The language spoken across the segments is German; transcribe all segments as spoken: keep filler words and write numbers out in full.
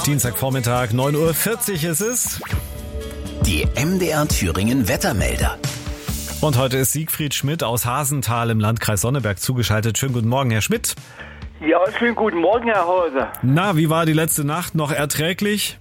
Dienstagvormittag, neun Uhr vierzig ist es. Die M D R Thüringen Wettermelder. Und heute ist Siegfried Schmidt aus Hasenthal im Landkreis Sonneberg zugeschaltet. Schönen guten Morgen, Herr Schmidt. Ja, schönen guten Morgen, Herr Hase. Na, wie war die letzte Nacht? Noch erträglich?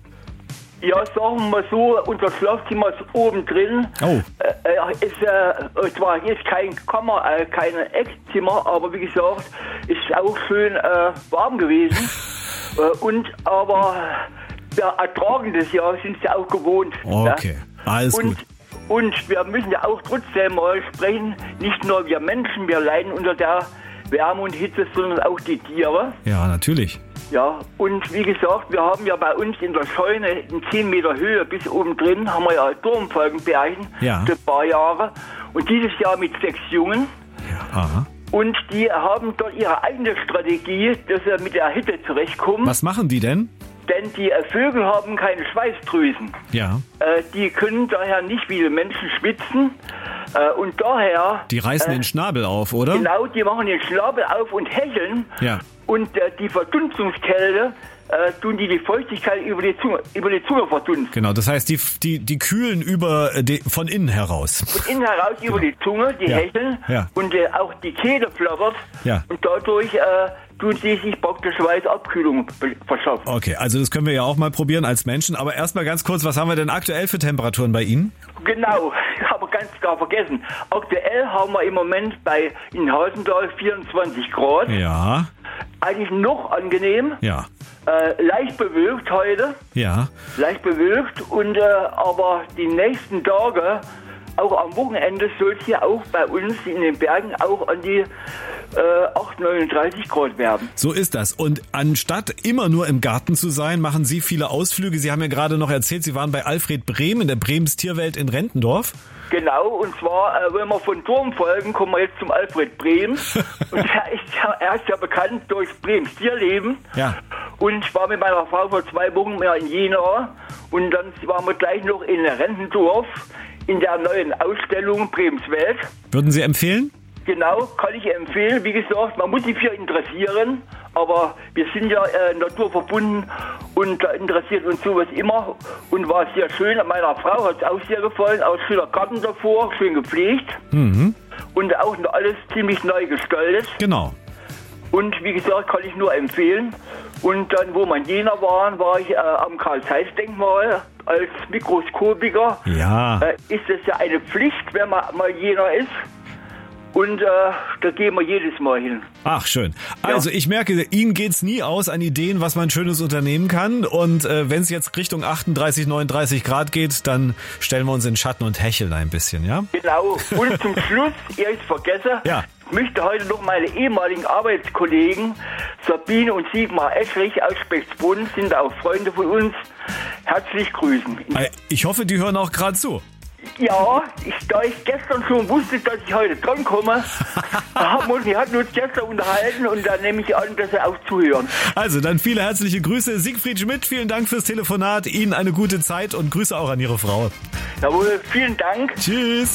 Ja, sagen wir mal so, unser Schlafzimmer ist oben drin. Oh. Äh, ist äh, zwar jetzt kein Kammer, äh, kein Eckzimmer, aber wie gesagt, ist auch schön äh, warm gewesen. äh, und aber wir ertragen das ja, sind sie auch gewohnt. Okay, ja? alles und, gut. Und wir müssen ja auch trotzdem mal sprechen, nicht nur wir Menschen, wir leiden unter der Wärme und Hitze, sondern auch die Tiere. Ja, natürlich. Ja, und wie gesagt, wir haben ja bei uns in der Scheune in zehn Meter Höhe bis oben drin, haben wir ja Turmfolgenbärchen Ja. für ein paar Jahre. Und dieses Jahr mit sechs Jungen. Ja. Aha. Und die haben dort ihre eigene Strategie, dass sie mit der Hitze zurechtkommen. Was machen die denn? Denn die äh, Vögel haben keine Schweißdrüsen. Ja. Äh, die können daher nicht wie die Menschen schwitzen. Äh, und daher... Die reißen äh, den Schnabel auf, oder? Genau, die machen den Schnabel auf und hecheln. Ja. Und äh, die Verdunstungskälte äh, tun die die Feuchtigkeit über die Zunge, über die Zunge verdunsten. Genau, das heißt, die, die, die kühlen über äh, die, von innen heraus. Von innen heraus über die Zunge, die Ja. hecheln. Ja. Und äh, auch die Kehle flattert. Ja. Und dadurch äh, tun sie sich praktisch Schweißabkühlung be- verschaffen. Okay, also das können wir ja auch mal probieren als Menschen. Aber erstmal ganz kurz, was haben wir denn aktuell für Temperaturen bei Ihnen? Genau, ich habe ganz klar vergessen. Aktuell haben wir im Moment bei in Hasenthal vierundzwanzig Grad. Ja, Eigentlich noch angenehm. ja, Äh, leicht bewölkt heute. ja. Leicht bewölkt. Und äh, aber die nächsten Tage, auch am Wochenende, soll es hier auch bei uns in den Bergen auch an die äh, acht, neununddreißig Grad werden. So ist das. Und anstatt immer nur im Garten zu sein, machen Sie viele Ausflüge. Sie haben ja gerade noch erzählt, Sie waren bei Alfred Brehm in der Brems Tierwelt in Rentendorf. Genau, und zwar, äh, wenn wir von Turm folgen, kommen wir jetzt zum Alfred Brehm. Und er ist, ja, er ist ja bekannt durch Brems Tierleben. Ja. Und ich war mit meiner Frau vor zwei Wochen mehr in Jena. Und dann waren wir gleich noch in Rentendorf in der neuen Ausstellung Brems Welt. Würden Sie empfehlen? Genau, kann ich empfehlen. Wie gesagt, man muss sich für interessieren, aber wir sind ja äh, naturverbunden und da interessiert uns sowas immer und war sehr schön. Meiner Frau hat es auch sehr gefallen, auch schöner Garten davor, schön gepflegt Mhm. und auch noch alles ziemlich neu gestaltet. Genau. Und wie gesagt, kann ich nur empfehlen. Und dann, wo wir in Jena waren, war ich äh, am Karl-Zeiss-Denkmal als Mikroskopiker. Ja. Äh, ist es ja eine Pflicht, wenn man mal in Jena ist. Und äh, da gehen wir jedes Mal hin. Ach, schön. Also ich merke, Ihnen geht's nie aus an Ideen, was man Schönes unternehmen kann. Und äh, wenn es jetzt Richtung achtunddreißig, neununddreißig Grad geht, dann stellen wir uns in den Schatten und hecheln ein bisschen, ja? Genau. Und zum Schluss, ihr habt es vergessen, Ja. ich möchte heute noch meine ehemaligen Arbeitskollegen Sabine und Sigmar Eschrich aus Spechtsbrunn, sind auch Freunde von uns, herzlich grüßen. Ich hoffe, die hören auch gerade zu. Ja, ich, da ich gestern schon wusste, dass ich heute drankomme, haben wir uns, wir hatten uns gestern unterhalten und da nehme ich an, dass sie auch zuhören. Also dann viele herzliche Grüße. Siegfried Schmidt, vielen Dank fürs Telefonat. Ihnen eine gute Zeit und Grüße auch an Ihre Frau. Jawohl, vielen Dank. Tschüss.